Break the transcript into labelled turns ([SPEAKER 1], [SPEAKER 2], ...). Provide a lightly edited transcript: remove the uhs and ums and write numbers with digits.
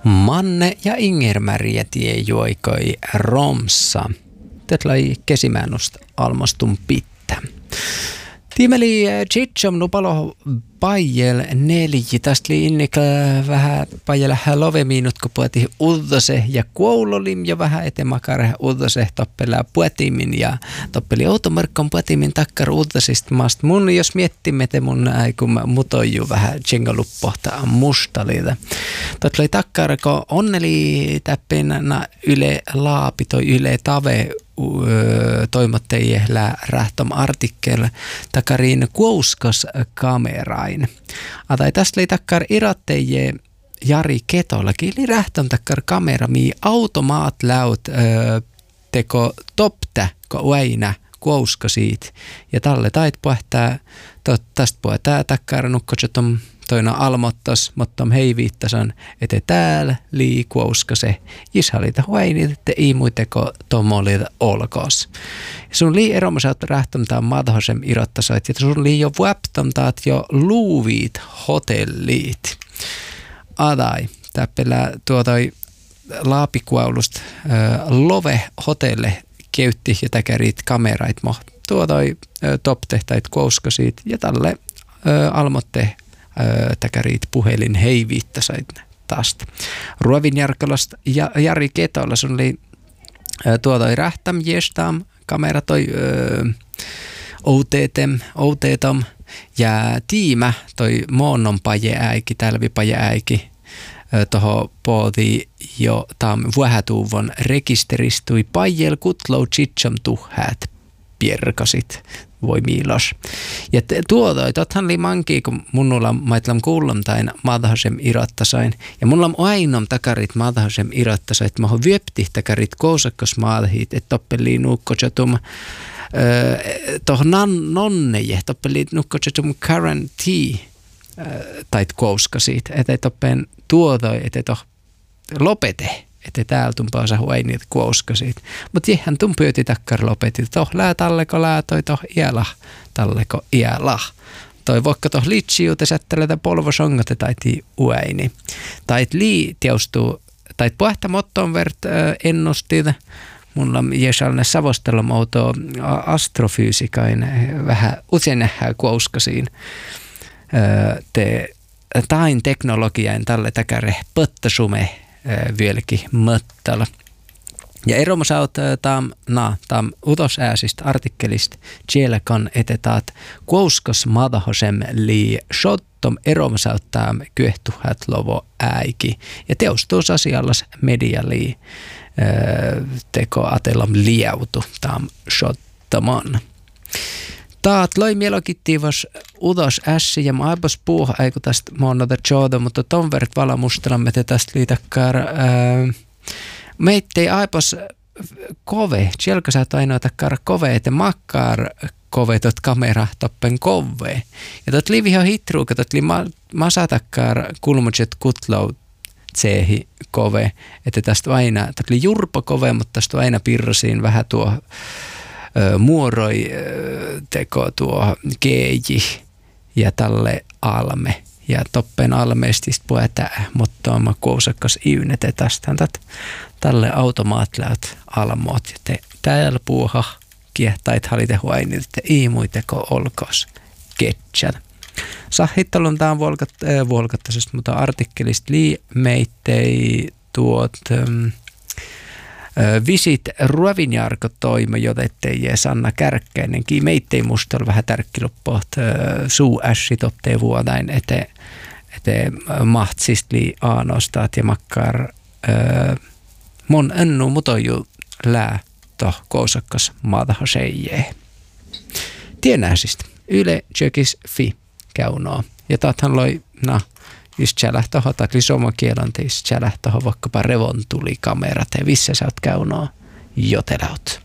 [SPEAKER 1] Manne ja Inger-Maria tie juokoi Romssa. Tätlai kesimäänusta almastun pittä. Tiimeli Chichom nupalo pajel 4. Tästä oli innikä vähän pajella lovemiinut, kun puhutiin uddose ja kuololim ja vähän etemakare uddose toppelaa puetimin ja toppeli automarkkaan puetimin takkar uddosista maasta. Mun jos miettimme, että mun kun mutoju vähän tsengaluppohtaa mustalita. Totta oli takkar, kun onneli täppinä yle laapi toi yle tave toimottajille rähtom artikkel takariin kuuskas kamerain. Atai tästä oli takkar iratteje Jari Ketollakin, eli rähtom takkar kamera, mii automaat läut teko toptä, kun aina kuuska siitä. Ja talle tait puhtaa, tästä puhtaa takkar nukkosetom toina almottas, mutta hei viittasan, että täällä liikuuska se ishalita huainit, että ei muiteko tomolita olkoos. Sun lii eromasaat rähtomtaan madhosem irottasait, että sun lii jo vuaptomtaat jo luuvit hotelliit. Adai, täppelä tuotoi laapikuaulusta love hotelle keytti ja täkärit kamerait mo. Tuotoi toptehtait kuuskasit ja talle almotte täkäriit puhelin hei viittasait taasta. Ruovin Jarkkalasta ja Jari Ketolla sun oli tuotoi rähtäm jestam kamera toi outeetom ja tiimä toi moonnon paje äiki, tälvipaje äiki toho pooti jo tam vuohätuuvon rekisteristui pajel kutlou chicham tuhäät pierkasit voi miilos. Ja tuotoi, tothan oli manki, kun munulla maitlam kuullom tain madhasem irottasain. Ja mulla on ainom takarit madhasem irottasain, että mä oon vyöpti takarit kousakkos maadhit, että toppeliin nukkotsatum tohon nonneje, toppeliin nukkotsatum guarantee tait kouskasit, että toppen tuotoi, että toh lopete. Että täällä tumpaa saa huainit kuoskasit. Mutta ihan tumpyöti takkar lopetit. Toh lää talleko lää, toi toh iälah, talleko iälah. Toi vaikka toh liitsijuute sätteletä polvosongote taiti uäini. Tait lii teostuu, tait puhta mottoon vert ennustit. Mulla on jesalne savostelom outo astrofyysikain vähän usein kuoskasiin. Te tain teknologiain talle täkäre pöttäsume vieläkin möttällä. Ja eromasaut tam utosääsistä artikkelista Tjelekan etetaat kuuskas madahosem lii shottom eromasaut tam kyehtuhat lovo äiki. Ja teostus asiallas media lii teko atellam liautu tam shottomon. Taat loi mielokittiivas udos ässi ja mä aibos puuha aiku tästä monota tjooda, mutta ton vert valamustelamme te tästä liitakkar. Meittei aibos kove, tjelka sä et ainoa takkar kove, että makkar kove tot kamera toppen kove. Ja tot li viho hitruuka, tot li masatakkar kulmukset kutlau tsehi kove, että tästä aina, tot li jurpa kove, mutta tästä aina pirrasiin vähän tuo muoroi teko tuo keiji ja talle alme. Ja toppen almeistista puhetään, mutta on kousakkas iynete tästä. Talle automaatläät almoot. Ja te täällä puuha kiehtait halite huainit, että ei muiteko olkos ketsän. Sahittelun tämän vuolkattasesta, mutta artikkelista lii meittei tuot visit Ruovinjarko toima, jotettei Sanna Kärkkäinenkin. Meittei mustalla vähän tärkkiloppoht suu ässi toppee vuodain, ete mahtsist lii aanostaat ja makkar mon ennu mutoju lää toh kousakkas maataha seijee. Tienäisistä Yle Tjökis.fi käynoo. Ja taathan loi, just lähtöho takli somakielanteissa lähtöho vaikkapa revontulikamerat ja missä sä oot käynoo jotelaut.